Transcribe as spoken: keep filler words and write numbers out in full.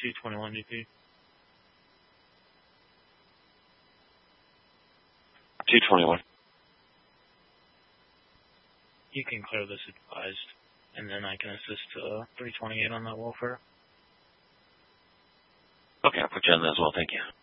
two twenty-one D P. two twenty-one. You can clear this advised, and then I can assist uh, three twenty-eight on that welfare. Okay, I'll put you on that as well. Thank you.